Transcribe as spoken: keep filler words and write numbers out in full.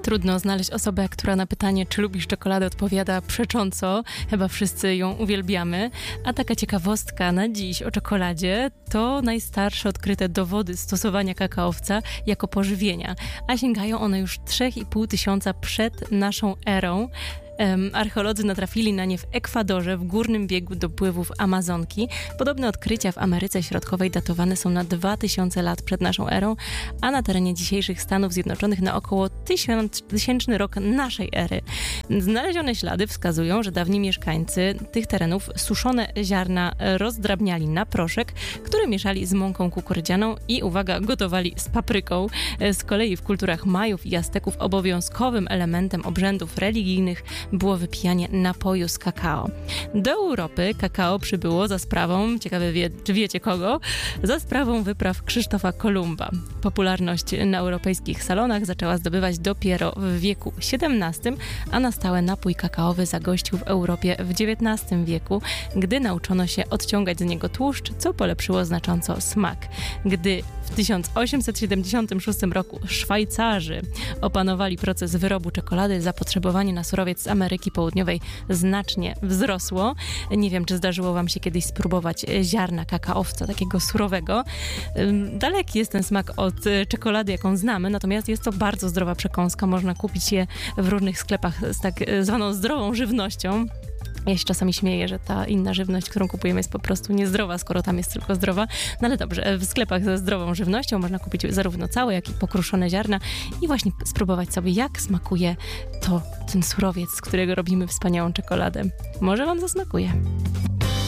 Trudno znaleźć osobę, która na pytanie, czy lubisz czekoladę, odpowiada przecząco. Chyba wszyscy ją uwielbiamy. A taka ciekawostka na dziś o czekoladzie to najstarsze odkryte dowody stosowania kakaowca jako pożywienia. A sięgają one już trzy i pół tysiąca przed naszą erą. Um, archeolodzy natrafili na nie w Ekwadorze, w górnym biegu dopływów Amazonki. Podobne odkrycia w Ameryce Środkowej datowane są na dwa tysiące lat przed naszą erą, a na terenie dzisiejszych Stanów Zjednoczonych na około tysięczny rok naszej ery. Znalezione ślady wskazują, że dawni mieszkańcy tych terenów suszone ziarna rozdrabniali na proszek, który mieszali z mąką kukurydzianą i, uwaga, gotowali z papryką. Z kolei w kulturach Majów i Azteków obowiązkowym elementem obrzędów religijnych było wypijanie napoju z kakao. Do Europy kakao przybyło za sprawą, ciekawe wie, czy wiecie kogo, za sprawą wypraw Krzysztofa Kolumba. Popularność na europejskich salonach zaczęła zdobywać dopiero w wieku siedemnastym, a na stałe napój kakaowy zagościł w Europie w dziewiętnastym wieku, gdy nauczono się odciągać z niego tłuszcz, co polepszyło znacząco smak. Gdy w tysiąc osiemset siedemdziesiątym szóstym roku Szwajcarzy opanowali proces wyrobu czekolady, zapotrzebowanie na surowiec z Ameryki Południowej znacznie wzrosło. Nie wiem, czy zdarzyło wam się kiedyś spróbować ziarna kakaowca, takiego surowego. Daleki jest ten smak od czekolady, jaką znamy, natomiast jest to bardzo zdrowa przekąska. Można kupić je w różnych sklepach z tak zwaną zdrową żywnością. Ja się czasami śmieję, że ta inna żywność, którą kupujemy, jest po prostu niezdrowa, skoro tam jest tylko zdrowa. No ale dobrze, w sklepach ze zdrową żywnością można kupić zarówno całe, jak i pokruszone ziarna i właśnie spróbować sobie, jak smakuje to ten surowiec, z którego robimy wspaniałą czekoladę. Może wam zasmakuje.